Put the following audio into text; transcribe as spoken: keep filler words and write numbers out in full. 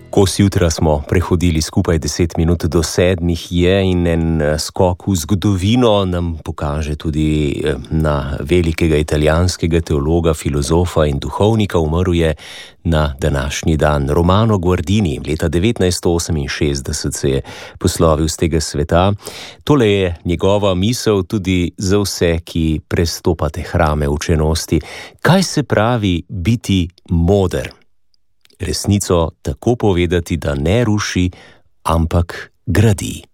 Kos jutra smo prehodili skupaj deset minut do sedmih je in en skok v zgodovino nam pokaže tudi na velikega italijanskega teologa, filozofa in duhovnika. Umrl je na današnji dan. Romano Guardini, leta devetnajststo oseminšestdeset se je poslovil z tega sveta. Tole je njegova misel tudi za vse, ki prestopate hrame učenosti. Kaj se pravi biti moder? Resnico tako povedati, da ne ruši, ampak gradi.